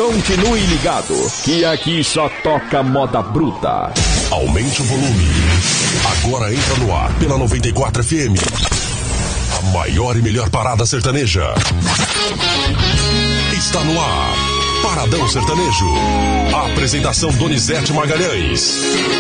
Continue ligado, que aqui só toca moda bruta. Aumente o volume. Agora entra no ar pela 94 FM. A maior e melhor parada sertaneja. Está no ar. Paradão Sertanejo. A apresentação Donizete Magalhães.